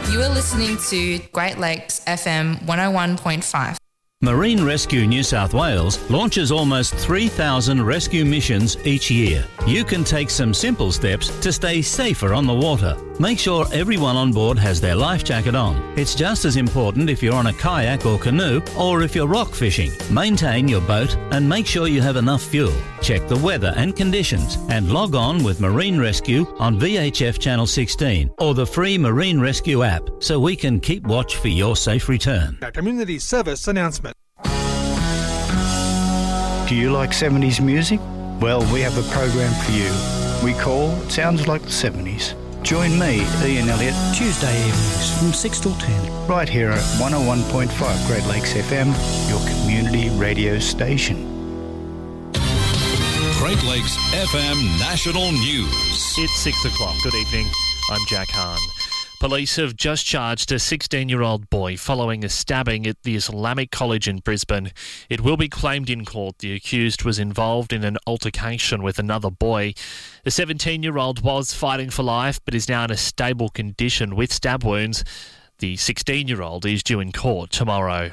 You are listening to Great Lakes FM 101.5. Marine Rescue New South Wales launches almost 3,000 rescue missions each year. You can take some simple steps to stay safer on the water. Make sure everyone on board has their life jacket on. It's just as important if you're on a kayak or canoe or if you're rock fishing. Maintain your boat and make sure you have enough fuel. Check the weather and conditions and log on with Marine Rescue on VHF Channel 16 or the free Marine Rescue app so we can keep watch for your safe return. A community service announcement. Do you like 70s music? Well, we have a program for you. We call Sounds Like the 70s. Join me, Ian Elliott, Tuesday evenings from 6 till 10. Right here at 101.5 Great Lakes FM, your community radio station. Great Lakes FM National News. It's 6 o'clock. Good evening. I'm Jack Hahn. Police have just charged a 16-year-old boy following a stabbing at the Islamic College in Brisbane. It will be claimed in court the accused was involved in an altercation with another boy. The 17-year-old was fighting for life but is now in a stable condition with stab wounds. The 16-year-old is due in court tomorrow.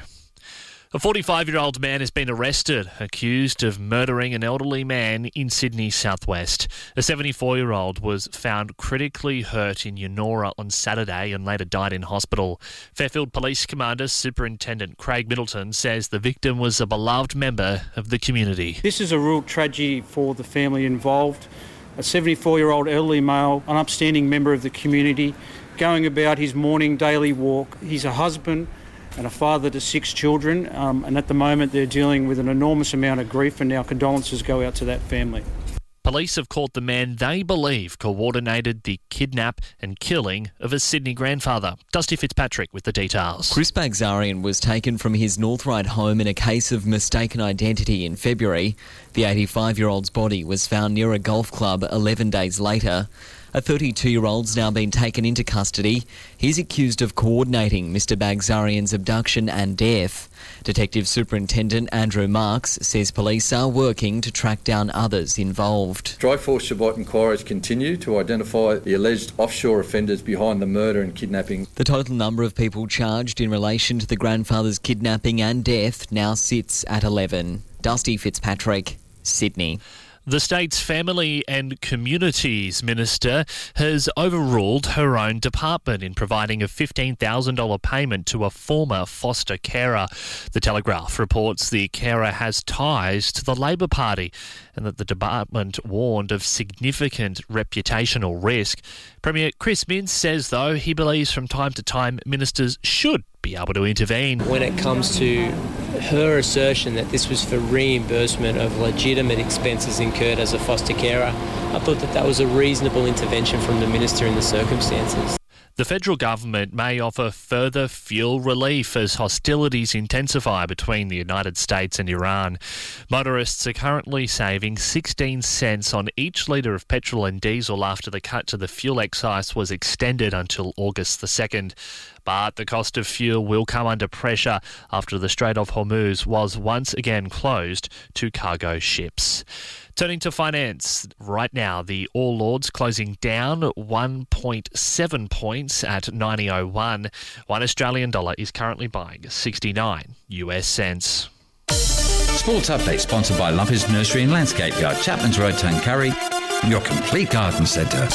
A 45-year-old man has been arrested, accused of murdering an elderly man in Sydney's southwest. A 74-year-old was found critically hurt in Yennora on Saturday and later died in hospital. Fairfield Police Commander Superintendent Craig Middleton says the victim was a beloved member of the community. This is a real tragedy for the family involved. A 74-year-old elderly male, an upstanding member of the community, going about his morning daily walk. He's a husband and a father to 6 children, and at the moment they're dealing with an enormous amount of grief, and our condolences go out to that family. Police have caught the man they believe coordinated the kidnap and killing of a Sydney grandfather. Dusty Fitzpatrick with the details. Chris Bagzarian was taken from his North Ryde home in a case of mistaken identity in February. The 85-year-old's body was found near a golf club 11 days later. A 32-year-old's now been taken into custody. He's accused of coordinating Mr Bagzarian's abduction and death. Detective Superintendent Andrew Marks says police are working to track down others involved. Dry Force Shabbat inquiries continue to identify the alleged offshore offenders behind the murder and kidnapping. The total number of people charged in relation to the grandfather's kidnapping and death now sits at 11. Dusty Fitzpatrick, Sydney. The state's Family and Communities Minister has overruled her own department in providing a $15,000 payment to a former foster carer. The Telegraph reports the carer has ties to the Labor Party and that the department warned of significant reputational risk. Premier Chris Minns says, though, he believes from time to time ministers should be able to intervene. When it comes to her assertion that this was for reimbursement of legitimate expenses incurred as a foster carer, I thought that was a reasonable intervention from the minister in the circumstances. The federal government may offer further fuel relief as hostilities intensify between the United States and Iran. Motorists are currently saving 16 cents on each litre of petrol and diesel after the cut to the fuel excise was extended until August the 2nd. But the cost of fuel will come under pressure after the Strait of Hormuz was once again closed to cargo ships. Turning to finance, right now the All Ords closing down 1.7 points at 90.01. One Australian dollar is currently buying 69 US cents. Sports update sponsored by Lumpy's Nursery and Landscape Yard, Chapman's Road, Tuncurry, your complete garden centre.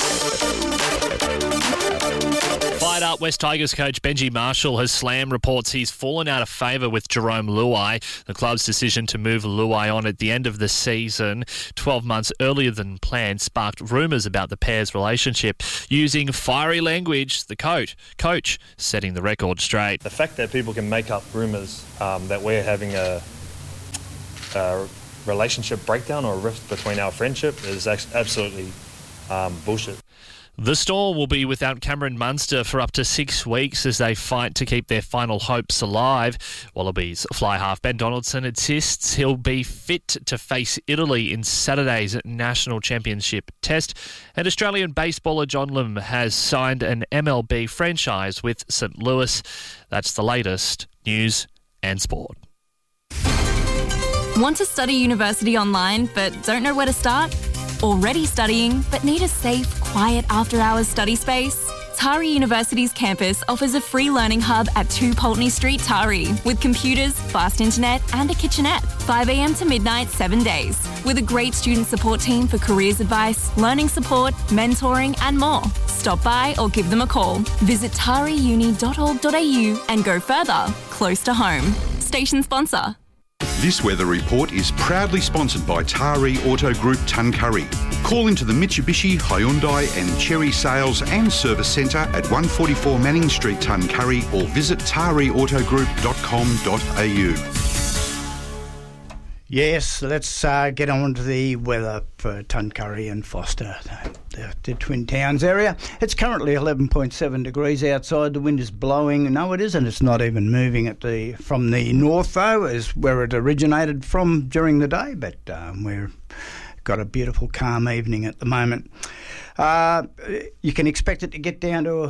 Fired up West Tigers coach Benji Marshall has slammed reports he's fallen out of favour with Jerome Luai. The club's decision to move Luai on at the end of the season, 12 months earlier than planned, sparked rumours about the pair's relationship. Using fiery language, the coach setting the record straight. The fact that people can make up rumours that we're having a relationship breakdown or a rift between our friendship is absolutely bullshit. The Storm will be without Cameron Munster for up to 6 weeks as they fight to keep their final hopes alive. Wallabies fly half Ben Donaldson insists he'll be fit to face Italy in Saturday's National Championship Test. And Australian baseballer John Lim has signed an MLB franchise with St. Louis. That's the latest news and sport. Want to study university online but don't know where to start? Already studying but need a safe, quiet after-hours study space? Tari University's campus offers a free learning hub at 2 Pulteney Street, Tari, with computers, fast internet and a kitchenette. 5 a.m. to midnight, 7 days. With a great student support team for careers advice, learning support, mentoring and more. Stop by or give them a call. Visit tariuni.org.au and go further, close to home. Station sponsor. This weather report is proudly sponsored by Tari Auto Group Tuncurry. Call into the Mitsubishi, Hyundai and Chery Sales and Service Centre at 144 Manning Street, Tuncurry, or visit tariautogroup.com.au. Yes, let's get on to the weather for Tuncurry and Foster, the Twin Towns area. It's currently 11.7 degrees outside. The wind is blowing. No, it isn't. It's not even moving from the north, though, is where it originated from during the day. But we've got a beautiful, calm evening at the moment. You can expect it to get down to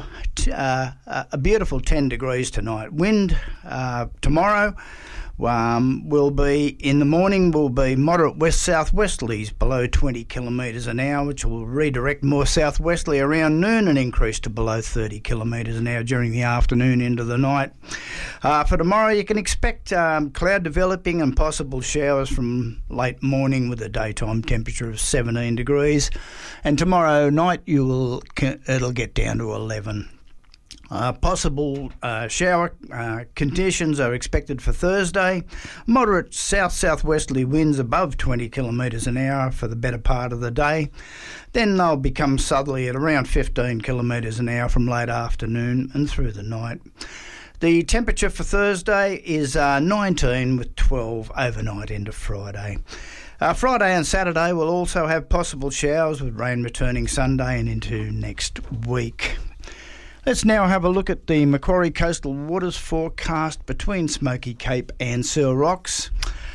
a beautiful 10 degrees tonight. Wind tomorrow will be, in the morning, will be moderate west-southwesterlies below 20 kilometres an hour, which will redirect more southwesterly around noon and increase to below 30 kilometres an hour during the afternoon into the night. For tomorrow, you can expect cloud developing and possible showers from late morning with a daytime temperature of 17 degrees. And tomorrow night, it'll get down to 11. Possible shower conditions are expected for Thursday. Moderate south-southwesterly winds above 20 kilometres an hour for the better part of the day. Then they'll become southerly at around 15 kilometres an hour from late afternoon and through the night. The temperature for Thursday is 19 with 12 overnight into Friday. Friday and Saturday will also have possible showers with rain returning Sunday and into next week. Let's now have a look at the Macquarie Coastal Waters forecast between Smoky Cape and Seal Rocks.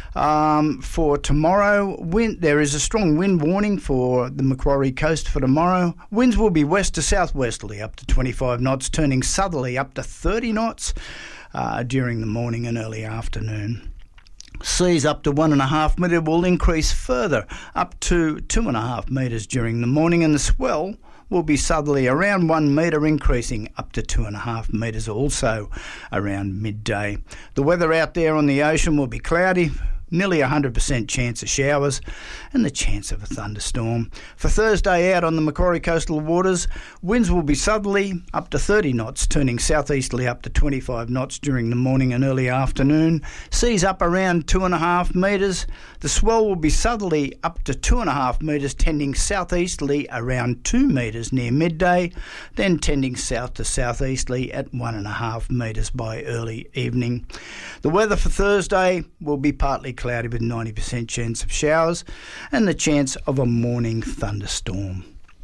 For tomorrow, there is a strong wind warning for the Macquarie Coast for tomorrow. Winds will be west to southwesterly up to 25 knots, turning southerly up to 30 knots during the morning and early afternoon. Seas up to 1.5 metre will increase further up to 2.5 metres during the morning, and the swell will be southerly around 1 metre, increasing up to 2.5 metres also around midday. The weather out there on the ocean will be cloudy, nearly 100% chance of showers and the chance of a thunderstorm. For Thursday out on the Macquarie Coastal Waters, winds will be southerly up to 30 knots, turning southeasterly up to 25 knots during the morning and early afternoon. Seas up around 2.5 metres. The swell will be southerly up to 2.5 metres, tending southeasterly around 2 metres near midday, then tending south to southeasterly at 1.5 metres by early evening. The weather for Thursday will be partly cloudy with 90% chance of showers and the chance of a morning thunderstorm.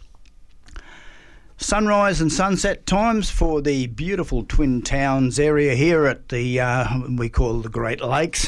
Sunrise and sunset times for the beautiful Twin Towns area here at the we call the Great Lakes.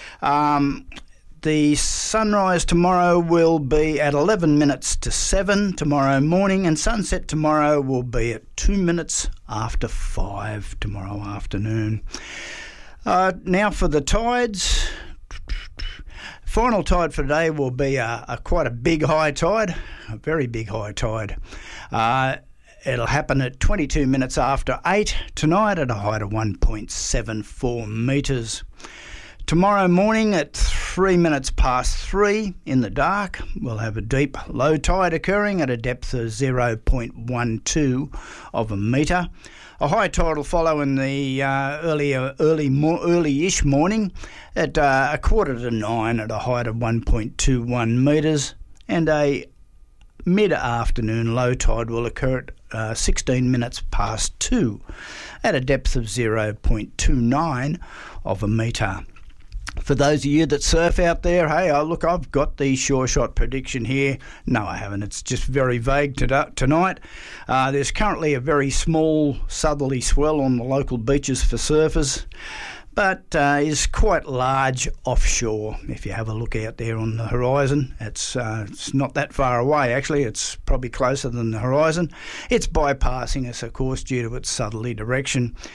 The sunrise tomorrow will be at 11 minutes to 7 tomorrow morning, and sunset tomorrow will be at 2 minutes after 5 tomorrow afternoon. Now for the tides. Final tide for today will be quite a big high tide, a very big high tide. It'll happen at 22 minutes after 8 tonight at a height of 1.74 metres. Tomorrow morning at 3 minutes past 3 in the dark, we'll have a deep low tide occurring at a depth of 0.12 of a metre. A high tide will follow in the early-ish morning at 8:45 at a height of 1.21 metres, and a mid-afternoon low tide will occur at 16 minutes past 2 at a depth of 0.29 of a metre. For those of you that surf out there, hey, look, I've got the Sure Shot prediction here. No, I haven't. It's just very vague tonight. There's currently a very small southerly swell on the local beaches for surfers, but is quite large offshore. If you have a look out there on the horizon, it's not that far away, actually. It's probably closer than the horizon. It's bypassing us, of course, due to its southerly direction.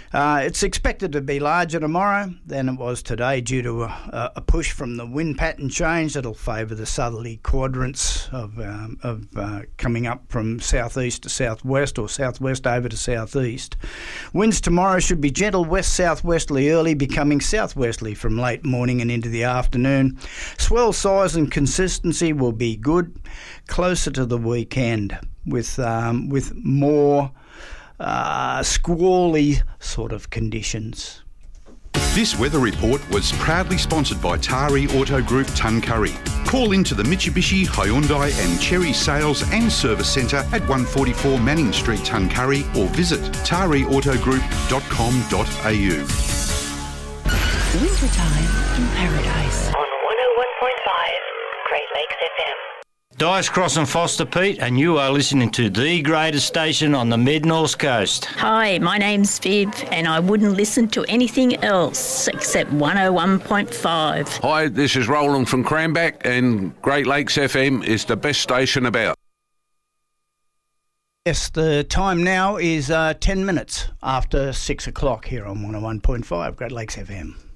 It's expected to be larger tomorrow than it was today due to a push from the wind pattern change that'll favour the southerly quadrants of coming up from southeast to southwest or southwest over to southeast. Winds tomorrow should be gentle west-southwesterly early, becoming southwesterly from late morning and into the afternoon. Swell size and consistency will be good closer to the weekend with more squally sort of conditions. This weather report was proudly sponsored by Tari Auto Group Tuncurry. Call into the Mitsubishi, Hyundai and Cherry Sales and Service Centre at 144 Manning Street, Tuncurry, or visit tariautogroup.com.au. Wintertime in Paradise on 101.5 Great Lakes FM. Dice Cross and Foster Pete, and you are listening to the greatest station on the mid-north coast. Hi, my name's Viv, and I wouldn't listen to anything else except 101.5. Hi, this is Roland from Cranback, and Great Lakes FM is the best station about. Yes, the time now is 10 minutes after 6 o'clock here on 101.5 Great Lakes FM.